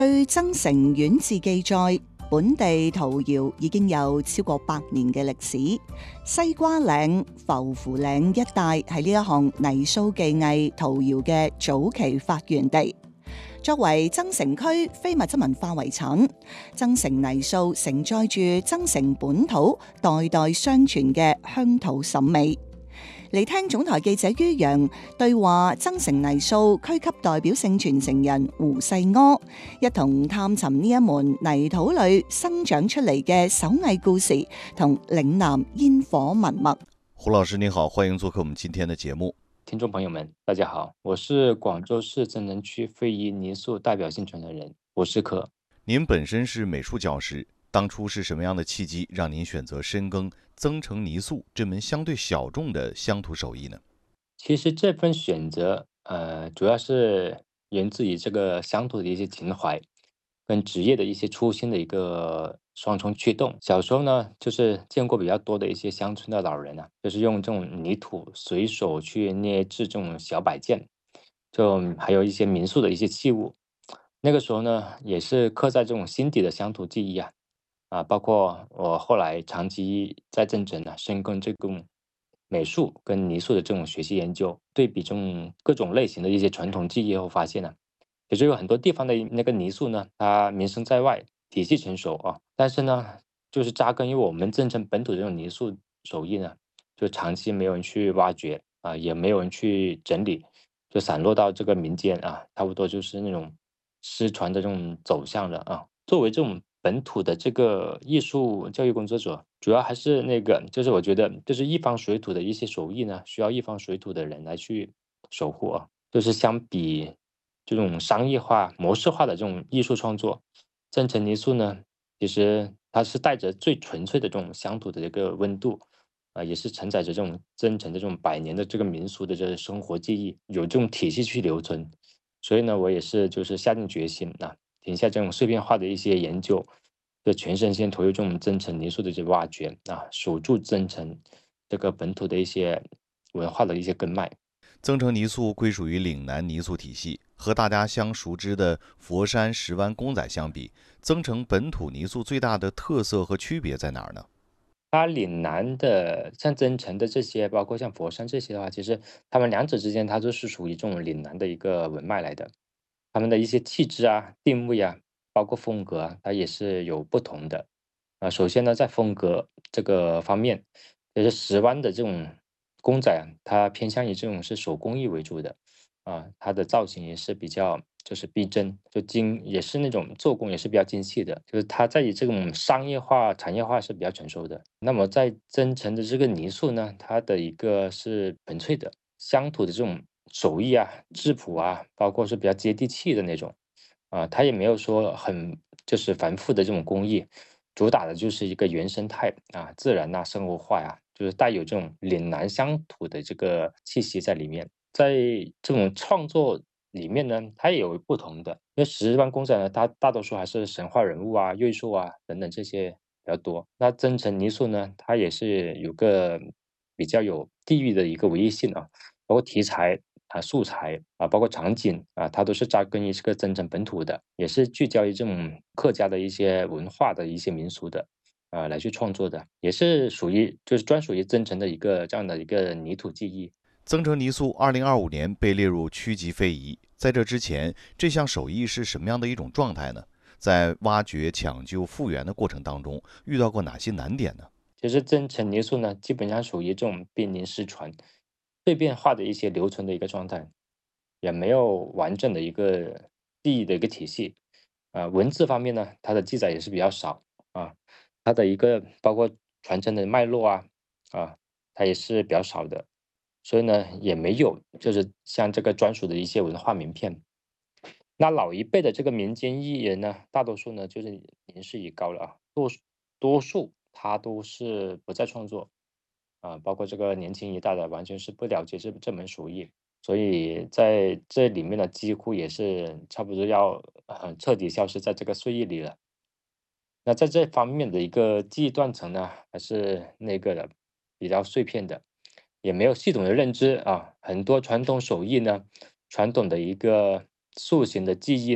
據增城縣志記載，本地陶窯已經有超過100年嘅歷史。西瓜嶺、浮湖嶺一帶係呢一項泥塑技藝陶窯嘅早期發源地。作為增城區非物質文化遺產，增城泥塑承載住增城本土代代相傳嘅鄉土審美。嚟聽總台記者于洋對話增城泥塑區級代表性傳承人胡世柯，一同探尋呢一門泥土裏生長出嚟嘅手藝故事同嶺南煙火文脈。 胡老師您好，歡迎做客我們今天的節目。 聽眾朋友們大家好，我是廣州市增城區非遺泥塑代表性傳承人胡世柯。 您本身是美術教師，當初是什麼樣的契機讓您選擇深耕增城泥塑這門相對小眾的鄉土手藝呢？ 其實這份選擇主要是源自於這個鄉土的一些情懷跟職業的一些初心的一個雙重驅動。小時候呢，就是見過比較多的一些鄉村的老人啊，就是用這種泥土隨手去捏製這種小擺件，就還有一些民宿的一些器物。那個時候呢，也是刻在這種心底的鄉土記憶啊，包括我後來長期在增城呢，深耕這種美術跟泥塑的這種學習研究，對比這種各種類型的一些傳統技藝後，發現呢，其實有很多地方的那個泥塑呢，它名聲在外，體系成熟啊，但是呢，就是扎根於我們增城本土的這種泥塑手藝呢，就長期沒有人去挖掘啊，也沒有人去整理，就散落到這個民間啊，差不多就是那種失傳的這種走向了啊。作為這種本土的這個藝術教育工作者，主要還是那個，就是我覺得，就是一方水土的一些手藝呢，需要一方水土的人來去守護啊。就是相比這種商業化、模式化的這種藝術創作，增城泥塑呢，其實它是帶着最純粹的這種鄉土的一個溫度啊，也是承載着這種增城的這種100年的這個民俗的這個生活記憶，有這種體系去留存。所以呢，我也是就是下定決心啊，停下這種碎片化的一些研究，就全身心投入這種增城泥塑的這個挖掘啊，守住增城這個本土的一些文化的一些根脈。 增城泥塑歸屬於嶺南泥塑體系，和大家相熟知的佛山石灣公仔相比，增城本土泥塑最大的特色和區別在哪兒呢？ 它嶺南的像增城的這些，包括像佛山這些的話，其實他們兩者之間，它都是屬於這種嶺南的一個文脈來的。他們的一些氣質啊、定位啊，包括風格啊，它也是有不同的。首先呢，在風格這個方面，就是石灣的這種公仔啊，它偏向於這種是手工藝為主的啊，它的造型也是比較就是逼真，也是那種做工也是比較精細的，就是它在於這種商業化、產業化是比較成熟的。那麼在增城的這個泥塑呢，它的一個是純粹的鄉土的這種手藝啊、質樸啊，包括是比較接地氣的那種啊，它也沒有說很就是繁複的這種工藝，主打的就是一個原生態啊、自然啊、生活化呀、就是帶有這種嶺南鄉土的這個氣息在裡面。在這種創作裡面呢，它也有不同的，因為石灣公仔呢，它大多數還是神話人物啊、瑞獸啊等等這些比較多。那增城泥塑呢，它也是有個比較有地域的一個唯一性啊，包括題材啊、素材啊，包括場景啊，它都是扎根於這個增城本土的，也是聚焦於這種客家的一些文化的一些民俗的來去創作的，也是屬於就是專屬於增城的一個這樣的一個泥土技藝。 增城泥塑2025年被列入區級非遺，在這之前，這項手藝是什麼樣的一種狀態呢？在挖掘、搶救、復原的過程當中，遇到過哪些難點呢？ 其實增城泥塑呢，基本上屬於這種瀕臨失傳、碎片化的一些留存的一個狀態，也沒有完整的一個記憶的一個體系。文字方面呢，它的記載也是比較少啊，它的一個包括傳承的脈絡啊，它也是比較少的。所以呢，也沒有就是像這個專屬的一些文化名片。那老一輩的這個民間藝人呢，大多數呢就是年事已高了啊，多數他都是不再創作啊，包括這個年輕一代的完全是不了解這門手藝，所以在這裡面呢，幾乎也是差不多要徹底消失在這個歲月裡了。那在這方面的一個記憶斷層呢，還是那個的比較碎片的。也沒有系統的認知啊，很多傳統手藝呢，傳統的一個塑形的技藝呢，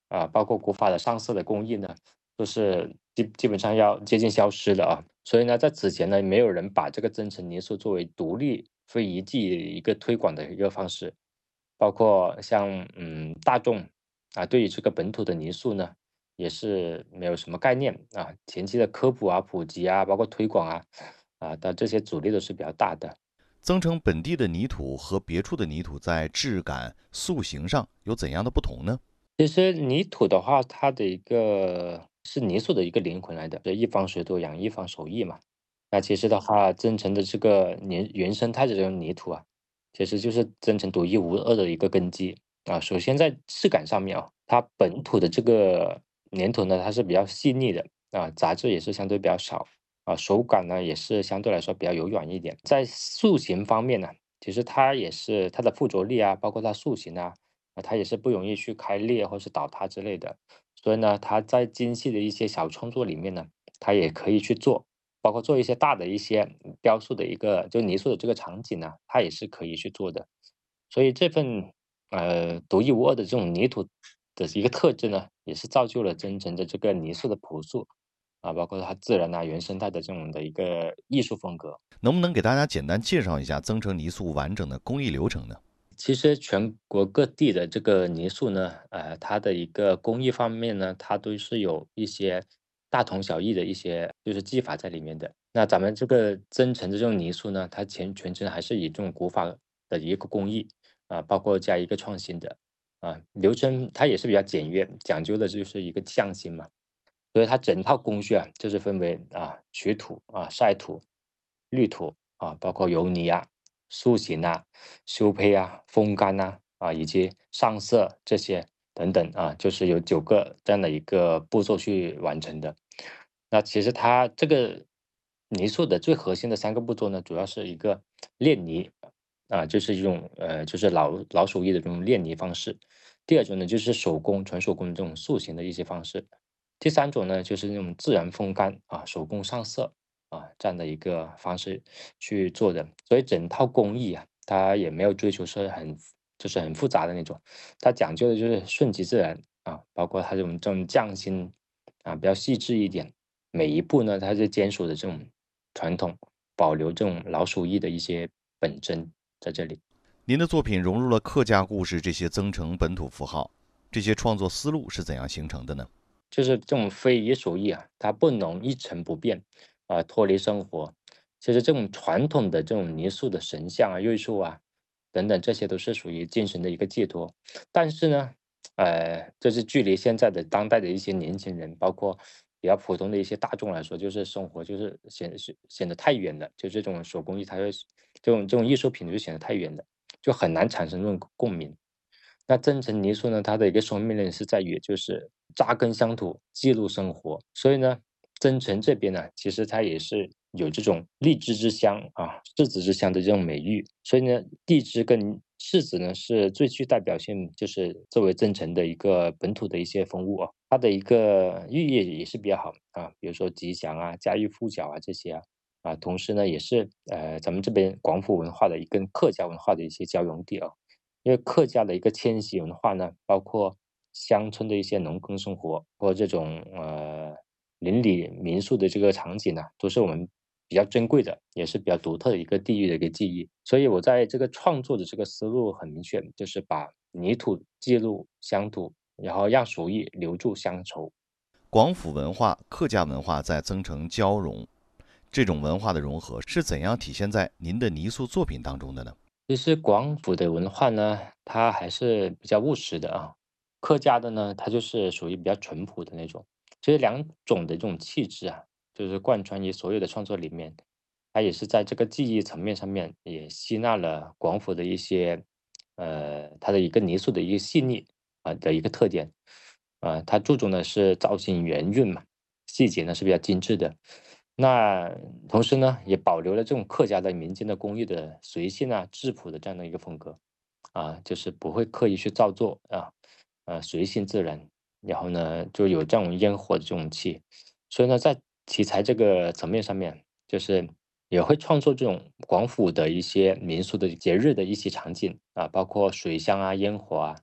包括古法的上色的工艺呢，都是基本上要接近消失的啊。所以呢，在此前呢，没有人把这个增程泥塑作为独立非遗技一个推广的一个方式，包括像大众对于这个本土的泥塑呢，也是没有什么概念啊。前期的科普普及包括推广的这些阻力都是比较大的。 增城本地的泥土和别处的泥土在质感、塑形上有怎样的不同呢？ 其实泥土的话，它的一个是泥塑的一个灵魂来的，这一方水土养一方手艺嘛。那其实的话，增城的这个原生态的这种泥土其实就是增城独一无二的一个根基首先在质感上面它本土的这个粘土呢，它是比较细腻的杂质也是相对比较少手感呢也是相对来说比较柔软一点。在塑形方面呢，其实它也是它的附着力包括它塑形它也是不容易去开裂或是倒塌之类的。所以呢，它在精细的一些小创作里面呢，它也可以去做，包括做一些大的一些雕塑的一个就泥塑的这个场景呢，它也是可以去做的。所以这份独一无二的这种泥土的一个特质呢，也是造就了真正的这个泥塑的朴素包括它自然原生态的这种的一个艺术风格。 能不能给大家简单介绍一下增城泥塑完整的工艺流程呢？ 其实全国各地的这个泥塑呢，它的一个工艺方面呢，它都是有一些大同小异的一些就是技法在里面的。那咱们这个增城的这种泥塑呢，它全程还是以这种古法的一个工艺包括加一个创新的流程，它也是比较简约，讲究的就是一个匠心嘛。所以它整套工序就是分为取土晒土、滤土包括油泥塑形修胚风干以及上色这些等等就是有9个这样的一个步骤去完成的。那其实它这个泥塑的最核心的3个步骤呢，主要是一个炼泥就是一种就是老手艺的这种炼泥方式。第二种呢，就是纯手工的这种塑形的一些方式。第三种呢，就是那种自然风干手工上色这样的一个方式去做的。所以整套工艺它也没有追求说就是很复杂的那种，它讲究的就是顺其自然包括它这种匠心比较细致一点。每一步呢，它是坚守的这种传统，保留这种老手艺的一些本真在这里。 您的作品融入了客家故事这些增城本土符号，这些创作思路是怎样形成的呢？ 就是这种非遗手艺它不能一成不变脱离生活。其实这种传统的这种泥塑的神像瑞兽等等，这些都是属于精神的一个寄托。但是呢，这是距离现在的当代的一些年轻人，包括比较普通的一些大众来说，就是生活就是显得太远了。就这种手工艺，它会这种艺术品就显得太远了，就很难产生这种共鸣。那增城泥塑呢，它的一个生命力是在于就是扎根乡土，记录生活。所以呢，增城这边呢，其实它也是有这种荔枝之乡柿子之乡的这种美誉。所以呢，荔枝跟柿子呢是最具代表性，就是作为增城的一个本土的一些风物它的一个寓意也是比较好比如说吉祥家喻户晓这些同时呢，也是咱们这边广府文化的跟客家文化的一些交融地因为客家的一个迁徙文化呢，包括乡村的一些农耕生活，或这种邻里民宿的这个场景都是我们比较珍贵的，也是比较独特的一个地域的一个记忆。所以我在这个创作的这个思路很明确，就是把泥土记录乡土，然后让手艺留住乡愁。 广府文化、客家文化在增城交融，这种文化的融合是怎样体现在您的泥塑作品当中的呢？ 其实广府的文化呢，它还是比较务实的客家的呢，它就是属于比较淳朴的那种。其实两种的这种气质就是贯穿于所有的创作里面。它也是在这个技艺层面上面也吸纳了广府的一些，它的一个泥塑的一个细腻的一个特点。它注重的是造型圆润嘛，细节呢是比较精致的。那同时呢，也保留了这种客家的民间的工艺的随性质朴的这样的一个风格就是不会刻意去造作随性自然，然后呢就有这种烟火的这种气。所以呢，在题材这个层面上面，就是也会创作这种广府的一些民俗的节日的一些场景包括水乡烟火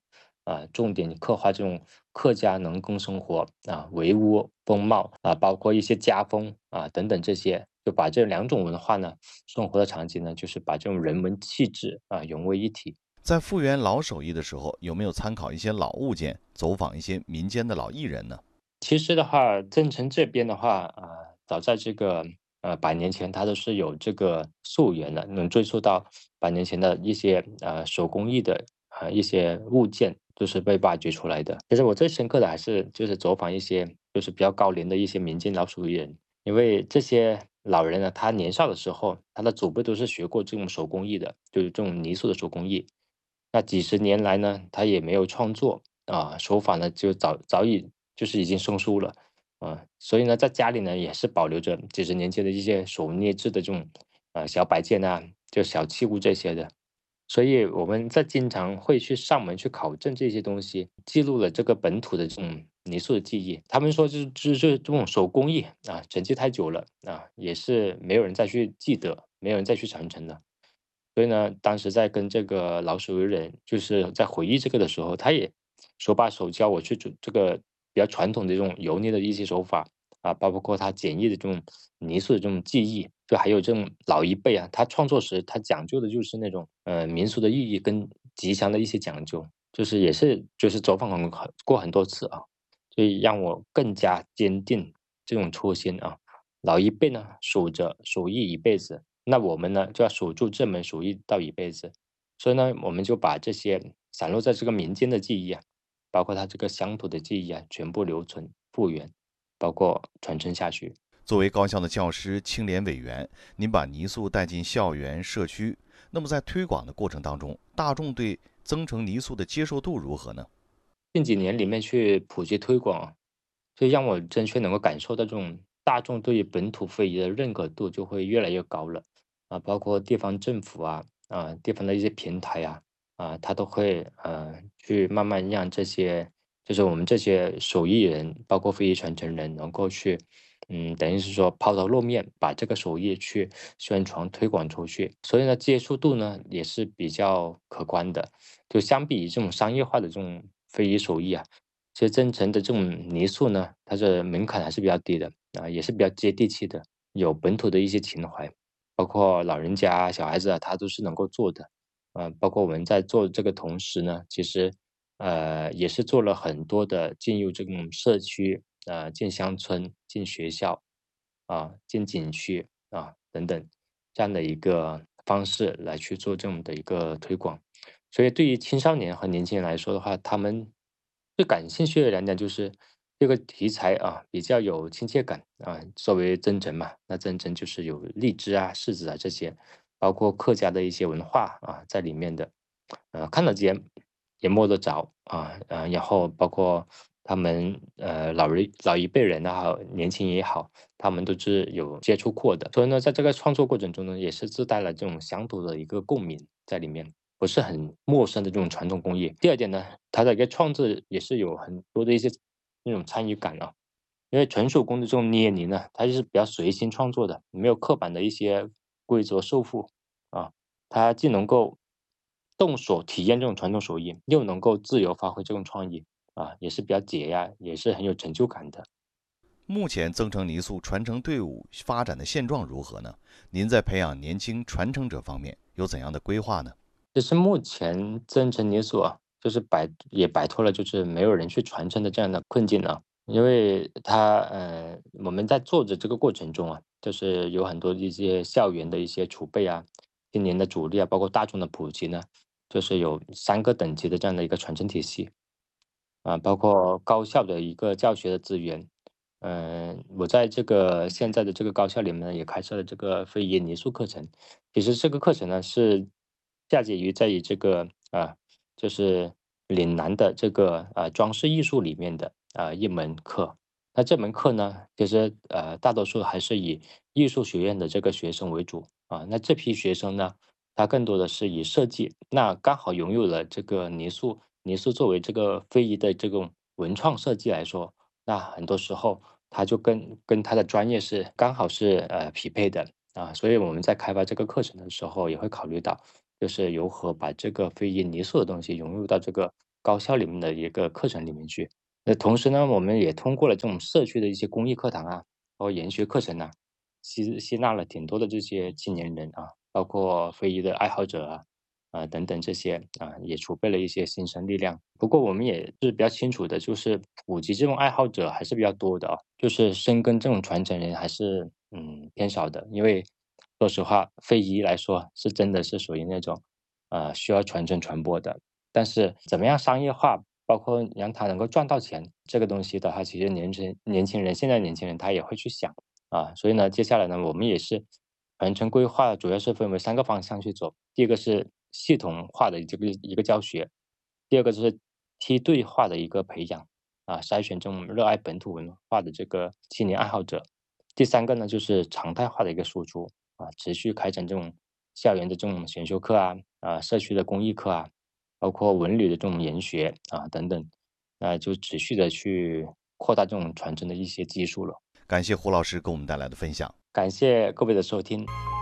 重点刻画这种客家农耕生活维屋风貌包括一些家风等等这些，就把这两种文化呢生活的场景呢，就是把这种人文气质融为一体。 在复原老手艺的时候，有没有参考一些老物件，走访一些民间的老艺人呢？ 其实的话，增城这边的话，早在这个100年前，它都是有这个溯源的，能追溯到100年前的一些手工艺的一些物件，都是被挖掘出来的。其实我最深刻的还是就是走访一些就是比较高龄的一些民间老手艺人，因为这些老人呢，他年少的时候，他的祖辈都是学过这种手工艺的，就是这种泥塑的手工艺。那几十年来呢，他也没有创作手法呢就早已就是已经生疏了所以呢，在家里呢也是保留着几十年前的一些手捏制的这种小摆件就小器物这些的。所以我们在经常会去上门去考证这些东西，记录了这个本土的这种泥塑的记忆。他们说就是这种手工艺沉寂太久了也是没有人再去记得，没有人再去传承的。所以呢，当时在跟这个老手艺人，就是在回忆这个的时候，他也手把手教我去做这个比较传统的这种油捏的一些手法包括他简易的这种泥塑的这种技艺，就还有这种老一辈他创作时他讲究的就是那种民俗的意义跟吉祥的一些讲究，就是也是就是走访过很多次所以让我更加坚定这种初心老一辈呢守着手艺一辈子，那我们呢就要守住这门手艺到一辈子。所以呢，我们就把这些散落在这个民间的记忆包括它这个乡土的记忆全部留存复原，包括传承下去。 作为高校的教师、青联委员，您把泥塑带进校园、社区，那么在推广的过程当中，大众对增城泥塑的接受度如何呢？ 近几年里面去普及推广，就让我真确能够感受到这种大众对于本土非遗的认可度就会越来越高了包括地方政府地方的一些平台它都会去慢慢让这些就是我们这些手艺人，包括非遗传承人，能够去等于是说抛头露面，把这个手艺去宣传推广出去，所以呢，接触度呢也是比较可观的。就相比于这种商业化的这种非遗手艺其实真诚的这种泥塑呢，它的门槛还是比较低的也是比较接地气的，有本土的一些情怀，包括老人家小孩子他都是能够做的。包括我们在做这个同时呢，其实也是做了很多的进入这种社区进乡村、进学校进景区等等这样的一个方式来去做这种的一个推广。所以对于青少年和年轻人来说的话，他们最感兴趣的来讲就是这个题材比较有亲切感作为增城嘛，那增城就是有荔枝柿子这些，包括客家的一些文化在里面的，看得见也摸得着然后包括他们老一辈人好，年轻也好，他们都是有接触过的，所以呢，在这个创作过程中呢，也是自带了这种乡土的一个共鸣在里面。不是很陌生的这种传统工艺。第二点呢，它的一个创制也是有很多的一些那种参与感因为纯手工的这种捏泥呢，它就是比较随心创作的，没有刻板的一些规则束缚它既能够动手体验这种传统手艺，又能够自由发挥这种创意也是比较解压，也是很有成就感的。 目前增城泥塑传承队伍发展的现状如何呢？您在培养年轻传承者方面有怎样的规划呢？ 其实目前增城泥塑就是也摆脱了就是没有人去传承的这样的困境因为我们在做的这个过程中就是有很多一些校园的一些储备今年的主力包括大众的普及呢，就是有3个等级的这样的一个传承体系包括高校的一个教学的资源。我在这个现在的这个高校里面呢，也开设了这个非遗泥塑课程。其实这个课程呢是嫁接于在于这个就是岭南的这个装饰艺术里面的一门课。那这门课呢，其实大多数还是以艺术学院的这个学生为主那这批学生呢，他更多的是以设计，那刚好拥有了这个泥塑作为这个非遗的这种文创设计来说，那很多时候他就跟他的专业是刚好是匹配的所以我们在开发这个课程的时候，也会考虑到，就是如何把这个非遗泥塑的东西融入到这个高校里面的一个课程里面去。那同时呢，我们也通过了这种社区的一些公益课堂啊，包括研学课程啊，吸纳了挺多的这些青年人啊，包括非遗的爱好者啊，等等这些啊，也储备了一些新生力量。不过我们也是比较清楚的，就是普及这种爱好者还是比较多的啊，就是深耕这种传承人还是偏少的。因为说实话，非遗来说是真的是属于那种需要传承传播的，但是怎么样商业化，包括让它能够赚到钱，这个东西的话，其实年轻人现在年轻人他也会去想啊。所以呢，接下来呢，我们也是传承规划，主要是分为3个方向去走。第一个是系统化的这个一个教学，第二个就是梯队化的一个培养啊，筛选这种热爱本土文化的这个青年爱好者。第三个呢，就是常态化的一个输出啊，持续开展这种校园的这种选修课社区的公益课啊，包括文旅的这种研学啊等等，就持续的去扩大这种传承的一些基数了。 感谢胡老师给我们带来的分享。 感谢各位的收听。